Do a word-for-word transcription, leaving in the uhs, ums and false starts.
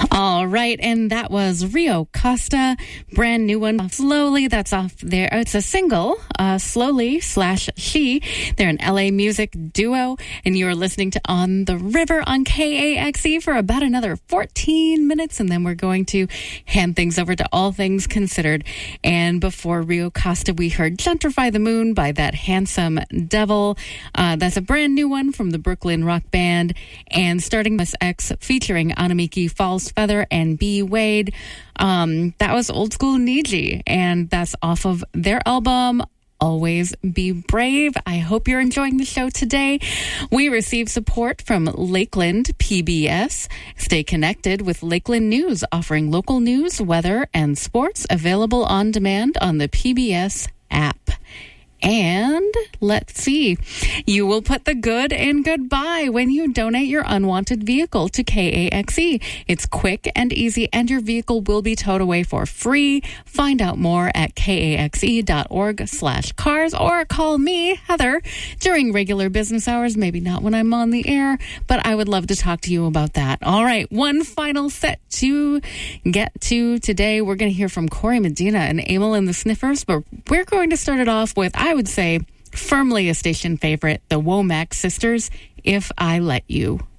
All right, and that was Rio Costa, brand new one, Slowly. That's off there. It's a single, uh, Slowly slash She. They're an L A music duo, and you're listening to On the River on K A X E for about another fourteen minutes, and then we're going to hand things over to All Things Considered. And before Rio Costa, we heard Gentrify the Moon by That Handsome Devil. Uh, that's a brand new one from the Brooklyn Rock Band, and Starting This X featuring Anamiki Falls Feather and B. Wade. Um, that was Old School Niji, and that's off of their album Always Be Brave. I hope you're enjoying the show today. We receive support from Lakeland P B S. Stay connected with Lakeland News, offering local news, weather, and sports available on demand on the P B S app. And let's see, you will put the good in goodbye when you donate your unwanted vehicle to K A X E. It's quick and easy, and your vehicle will be towed away for free. Find out more at kaxe.org slash cars or call me, Heather, during regular business hours. Maybe not when I'm on the air, but I would love to talk to you about that. All right, one final set to get to today. We're going to hear from Corey Medina and Emil and the Sniffers, but we're going to start it off with, I would say, firmly a station favorite, the Womack Sisters, If I Let You.